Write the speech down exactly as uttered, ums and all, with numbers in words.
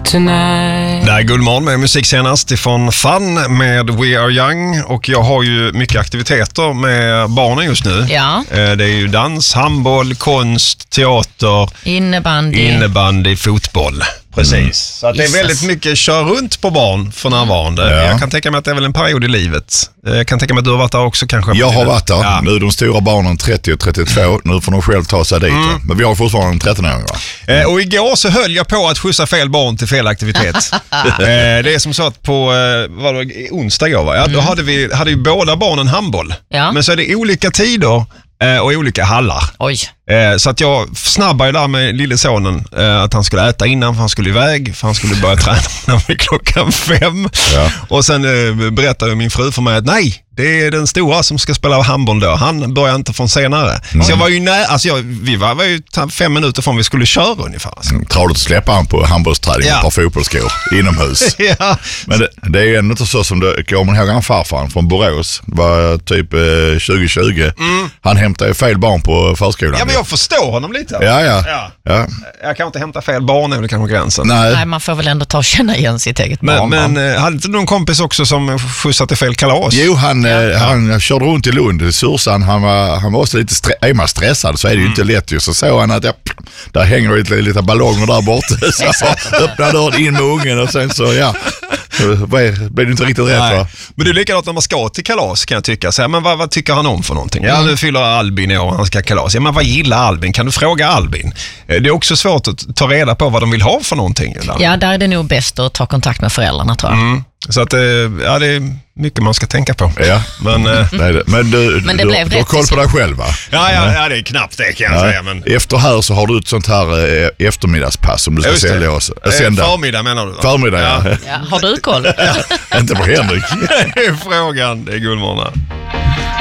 tonight. Det är Guldmorgon med musik senast ifrån Fun med We Are Young. Och jag har ju mycket aktiviteter med barnen just nu. Ja. Det är ju dans, handboll, konst, teater, innebandy, innebandy fotboll. Precis. Mm. Så att det är väldigt mycket kör runt på barn för närvarande. Ja. Jag kan tänka mig att det är väl en period i livet. Jag kan tänka mig att du har varit där också kanske. Jag har varit där. Ja. Nu är de stora barnen trettio och trettiotvå. Nu får de själv ta sig dit. Mm. Men vi har fortfarande en tretton-åring, va? Mm. Eh, och igår så höll jag på att skjutsa fel barn till fel aktivitet. eh, det är som så att på eh, vad det, onsdag igår, va? Ja, mm. Då hade vi hade ju båda barnen handboll. Ja. Men så är det olika tider eh, och olika hallar. Oj. Eh, så att jag snabbade där med lille sonen eh, att han skulle äta innan för han skulle iväg, för han skulle börja träna vid klockan fem. Ja. Och sen eh, berättade min fru för mig att nej, det är den stora som ska spela handboll då. Han börjar inte från senare. Mm. Så jag var ju nära, alltså jag, vi var, var ju fem minuter från vi skulle köra ungefär. Alltså. Mm, Tradigt att släppa han på handbollsträning ja. och ett par fotbollsskor inomhus. Ja. Men det, det är ju ändå inte så som det går man ihåg han farfar från Borås. Det var typ eh, tjugo tjugo. Mm. Han hämtade fel barn på förskolan. Ja, men jag förstår honom lite. Ja, ja. ja. ja. Jag kan inte hämta fel barn, är väl kanske gränsen. Nej. Nej, man får väl ändå ta och känna igen sitt eget men, barn. Men eh, hade inte någon kompis också som skjutsade fel kalas? Jo, han, ja. han körde runt i Lund, Sursan, han var, han var också lite stre- är man stressad så är det ju mm. inte lätt ju. Så såg han att ja, där hänger lite, lite ballonger där borta. Så öppnade dörren in med ungen och sen så ja, blev det inte riktigt rätt, va? Men det är likadant när man ska till kalas, kan jag tycka. Så här, men vad, vad tycker han om för någonting? Ja, nu fyller Albin i år, han ska kalas. Ja, men vad gillar Albin? Kan du fråga Albin? Det är också svårt att ta reda på vad de vill ha för någonting. Eller? Ja, där är det nog bäst att ta kontakt med föräldrarna, tror jag. Mm. Så att ja, det är mycket man ska tänka på. Ja, men, mm. nej, men du, men det du, blev du har koll på dig själv, va? Ja, ja, ja, det är knappt det kan jag ja. säga. Men... Efter här så har du ett sånt här eh, eftermiddagspass som du ska sälja oss. Eh, förmiddag menar du? Då? Förmiddag, ja. ja. Har du koll? Ja. Inte på Henrik. Det är frågan, det är Guldmorgon.